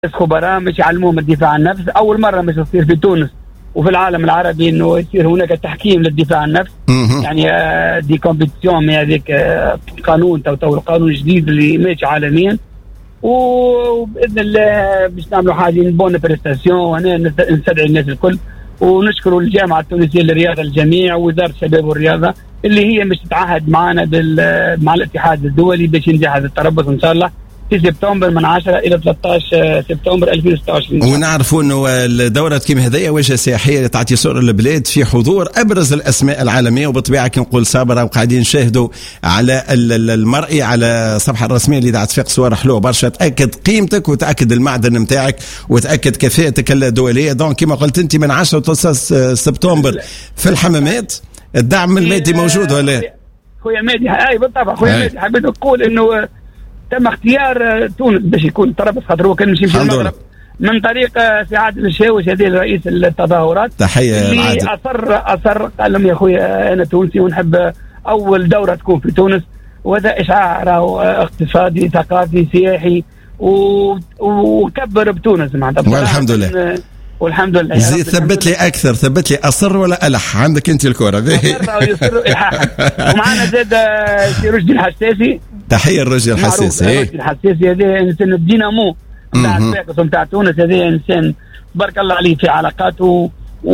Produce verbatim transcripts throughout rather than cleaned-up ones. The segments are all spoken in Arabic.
خبراء مش يعلموهم الدفاع عن النفس. أول مرة مش تصير في تونس وفي العالم العربي إنه يصير هناك تحكيم للدفاع عن النفس. يعني دي كومبيتيشن هذيك قانون تو تو القانون الجديد اللي ماشي عالميا، وبإذن الله باش نعملوا حاجة بون بريستاسيون. وأنا نستدعي الناس الكل ونشكروا الجامعة التونسية للرياضة الجميع ووزارة الشباب والرياضة اللي هي مش تتعهد معنا مع الاتحاد الدولي باش ينجح هذا التربص إن شاء الله في سبتمبر من عشرة إلى ثلاثة عشر سبتمبر ألفين وستة وعشرين. ونعرفوا انه الدورة كيما هذيا وجهة سياحية تعطي صورة البلاد في حضور ابرز الاسماء العالمية، وبطبيعة كي نقول صابرة وقاعدين نشاهدوا على المرئي على الصفحة الرسمية لإذاعة فيق صور حلوة برشا، تأكد قيمتك وتأكد المعدن نتاعك وتأكد كفاءتك الدولية. دونك كما قلت انت من عشرة سبتمبر في الحمامات الدعم المادي موجود ولا؟ خويا مادي اي بالطبع خويا مادي. حبيت نقول انه تم اختيار تونس باش يكون تربص، خاطر هو كان مش يمشي المغرب من طريق سي عادل الشاوش هذه رئيس التظاهرات. تحيه اللي عادل. اصر اصر قال لهم يا خويا انا تونسي ونحب اول دوره تكون في تونس، وهذا اشعاع اقتصادي ثقافي سياحي وكبر بتونس معناتها. والحمد لله والحمد لله. زيد ثبت لي اكثر، ثبت لي اصر ولا الح عندك انت الكره ومعنا زاد سي رشدي الحساسي. تحيه الرشدي الحساسي. رشدي الحساسي هذا انسان الدينامو نتاع الفاقس نتاع تونس، هذا انسان تبارك الله عليه في علاقاته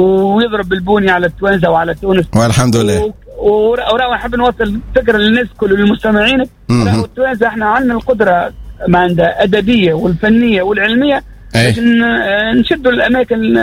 ويضرب بالبوني على التوانسه وعلى تونس والحمد لله. وراه نحب نوصل فكره للناس كل المستمعين، راهو التوانسه احنا عندنا القدره ما عندها ادبيه والفنيه والعلميه باش نشدوا الاماكن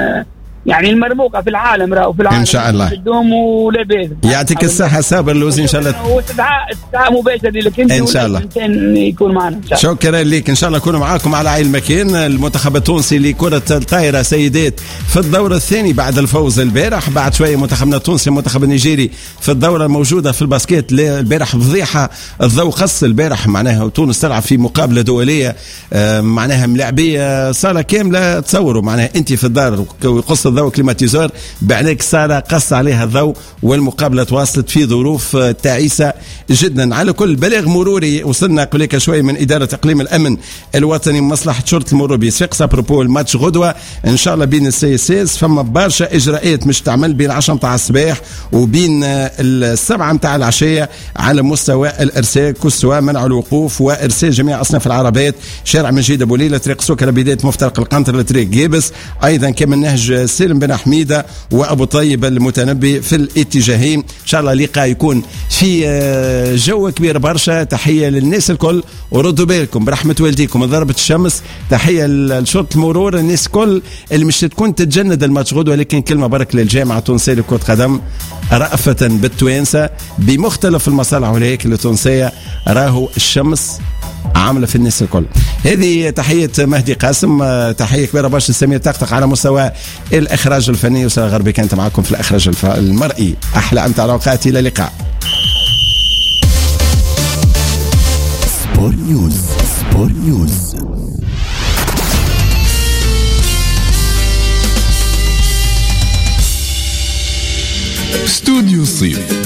يعني المرموقه في العالم، راهو في العالم ان شاء الله نشدوهم ولا باس. يعطيك الصحه صابر لوزي ان شاء الله. واستدعاء استدعاء مباشر لك انت ان شاء الله يكون معنا. شكرا لك، ان شاء الله نكونوا معاكم على عين المكان. المنتخب التونسي لكره الطائره سيدات في الدور الثاني بعد الفوز البارح. بعد شويه منتخبنا التونسي المنتخب النيجيري في الدوره الموجوده في الباسكيت. البارح فضيحه الضوء خص البارح، معناها تونس تلعب في مقابله دوليه معناها ملاعبيه صاله كامله. تصوروا معناها انت في الدار ويقص الضوء كليماتيزور بعناك صاله قص عليها الضوء، والمقابله تواصلت في ظروف تعيسه جدا. على كل بلاغ مروري وصلنا قبل شوي من اداره اقليم الامن الوطني مصلحه شرطه المرور بصفاقس ابروبو الماتش غدوه ان شاء الله بين السياسيس. فما برشا اجراءات مش تعمل بين العشرة متاع الصباح وبين السبعة متاع العشيه على مستوى الارسال، كسوة منع الوقوف وارسال جميع اصناف العربات. شارع مجيد ابو ليلى، طريق سكر، بدايه مفترق القنطر لطريق جيبس، ايضا كما نهج سالم بن حميده وابو طيب المتنبي في الاتجاهين. ان شاء الله لقاء يكون في جو كبير برشا. تحيه للناس الكل وردوا بالكم برحمه والديكم من ضربه الشمس. تحيه لشرطه المرور، الناس الكل اللي مش تكون تتجند الماتش غدوه. ولكن كلمه برك للجامعه التونسيه لكره قدم رأفة بالتوانسه بمختلف المصالح والهيكل التونسيه، راهو الشمس عامله في الناس الكل. هذه تحيه مهدي قاسم، تحيه كبيره برشا لسمير طقطق على مستوى الاخراج الفني. وسام غربي كانت معكم في الاخراج المرئي. احلى امتع الاوقات، الى اللقاء. سبور نيوز. سبور نيوز. استوديو الصيف.